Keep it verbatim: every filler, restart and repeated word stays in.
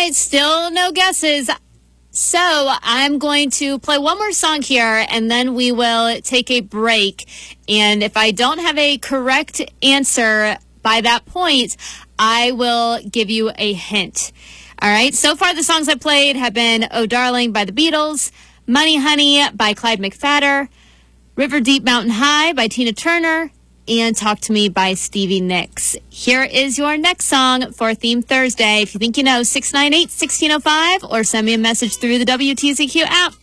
right, still no guesses. So I'm going to play one more song here, and then we will take a break. And if I don't have a correct answer by that point, I will give you a hint. All right, so far the songs I played have been Oh Darling by the Beatles, Money Honey by Clyde McPhatter, River Deep Mountain High by Tina Turner, and Talk to Me by Stevie Nicks. Here is your next song for Theme Thursday. If you think you know, six nine eight, one six zero five, or send me a message through the W T Z Q app.